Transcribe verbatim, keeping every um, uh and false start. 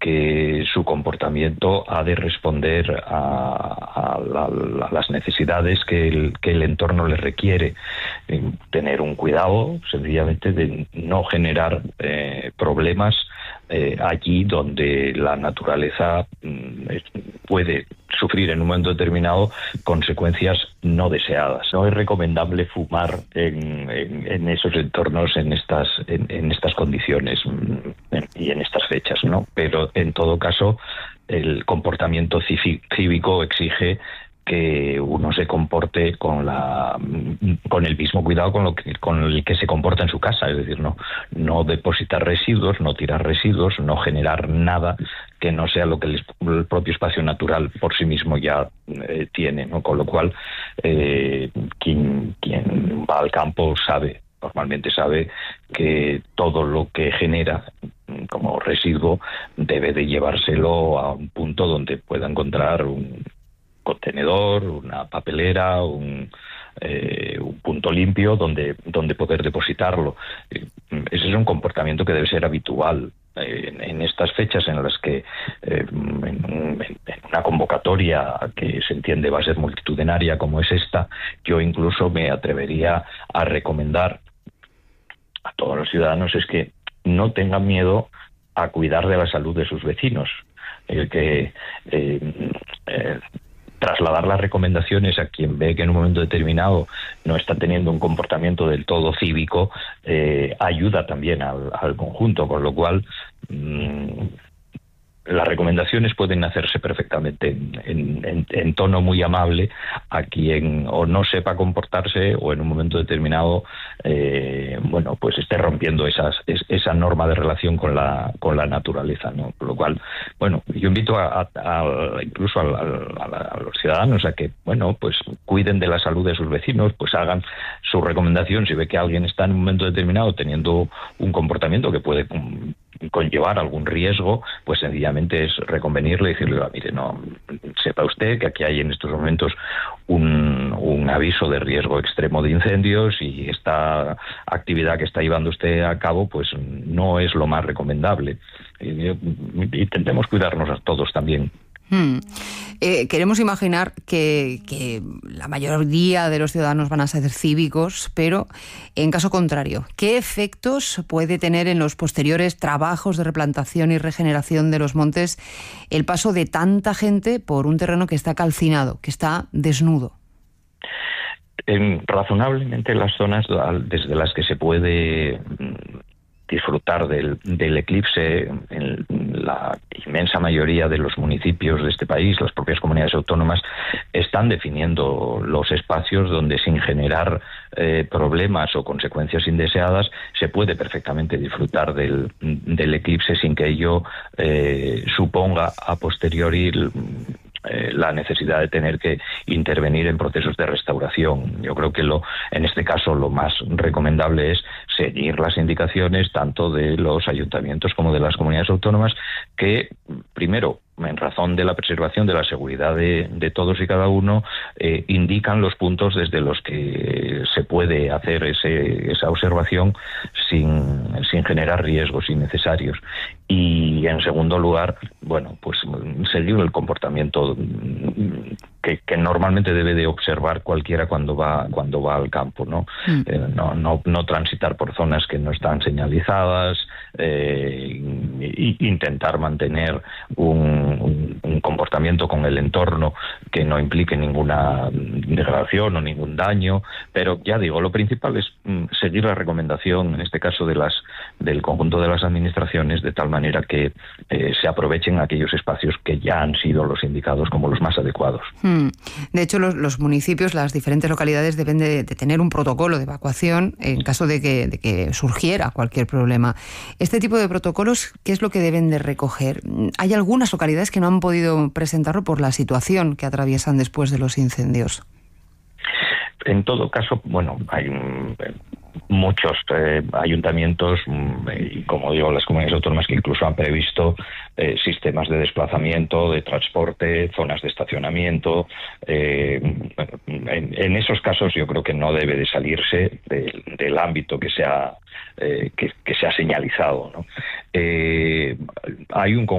que su comportamiento ha de responder a, a, la, a las necesidades que el, que el entorno le requiere. Eh, tener un cuidado, sencillamente, de no generar eh, problemas eh, allí donde la naturaleza eh, puede sufrir en un momento determinado consecuencias no deseadas. No es recomendable fumar en, en, en esos entornos, en estas, en, en estas condiciones en, y en estas fechas, ¿no? Pero en todo caso, el comportamiento cívico exige que uno se comporte con la con el mismo cuidado con lo que con el que se comporta en su casa, es decir, no no depositar residuos, no tirar residuos, no generar nada que no sea lo que el, el propio espacio natural por sí mismo ya eh, tiene, ¿no? Con lo cual eh, quien quien va al campo sabe normalmente sabe que todo lo que genera como residuo debe de llevárselo a un punto donde pueda encontrar un contenedor, una papelera, un, eh, un punto limpio donde, donde poder depositarlo. Eh, ese es un comportamiento que debe ser habitual. Eh, en, en estas fechas en las que eh, en, en, en una convocatoria que se entiende va a ser multitudinaria como es esta, yo incluso me atrevería a recomendar a todos los ciudadanos es que no tengan miedo a cuidar de la salud de sus vecinos. El que eh, eh, trasladar las recomendaciones a quien ve que en un momento determinado no está teniendo un comportamiento del todo cívico eh, ayuda también al, al conjunto, con lo cual mmm, las recomendaciones pueden hacerse perfectamente en, en, en, en tono muy amable a quien o no sepa comportarse o en un momento determinado eh, bueno pues esté rompiendo esas es, esa norma de relación con la con la naturaleza, ¿no? Por lo cual, bueno, yo invito a, a, a incluso a, a, a los ciudadanos a que bueno pues cuiden de la salud de sus vecinos, pues hagan su recomendación si ve que alguien está en un momento determinado teniendo un comportamiento que puede conllevar algún riesgo, pues sencillamente es reconvenirle y decirle, mire, no, sepa usted que aquí hay en estos momentos un, un aviso de riesgo extremo de incendios y esta actividad que está llevando usted a cabo pues no es lo más recomendable. Intentemos cuidarnos a todos también. Hmm. Eh, queremos imaginar que, que la mayoría de los ciudadanos van a ser cívicos, pero en caso contrario, ¿qué efectos puede tener en los posteriores trabajos de replantación y regeneración de los montes el paso de tanta gente por un terreno que está calcinado, que está desnudo? En, razonablemente las zonas desde las que se puede disfrutar del, del eclipse en la inmensa mayoría de los municipios de este país, las propias comunidades autónomas, están definiendo los espacios donde sin generar eh, problemas o consecuencias indeseadas se puede perfectamente disfrutar del, del eclipse sin que ello eh, suponga a posteriori el, Eh, la necesidad de tener que intervenir en procesos de restauración. Yo creo que lo, en este caso lo más recomendable es seguir las indicaciones tanto de los ayuntamientos como de las comunidades autónomas que, primero, en razón de la preservación de la seguridad de, de todos y cada uno, eh, indican los puntos desde los que se puede hacer ese, esa observación sin, sin generar riesgos innecesarios. Y en segundo lugar, bueno, pues seguir el comportamiento que, que normalmente debe de observar cualquiera cuando va cuando va al campo, ¿no? Mm. Eh, no, no, no transitar por zonas que no están señalizadas, eh, y intentar mantener un Un, un comportamiento con el entorno que no implique ninguna degradación o ningún daño, pero ya digo, lo principal es mm, seguir la recomendación, en este caso de las del conjunto de las administraciones, de tal manera que eh, se aprovechen aquellos espacios que ya han sido los indicados como los más adecuados. Hmm. De hecho, los, los municipios, las diferentes localidades deben de, de tener un protocolo de evacuación en caso de que, de que surgiera cualquier problema. Este tipo de protocolos, ¿qué es lo que deben de recoger? Hay algunas localidades que no han podido presentarlo por la situación que atraviesan después de los incendios. En todo caso, bueno, hay muchos eh, ayuntamientos y, como digo, las comunidades autónomas que incluso han previsto eh, sistemas de desplazamiento, de transporte, zonas de estacionamiento. Eh, en, en esos casos yo creo que no debe de salirse de, del ámbito que se ha, eh, que, que se ha señalizado, ¿no? Eh, hay un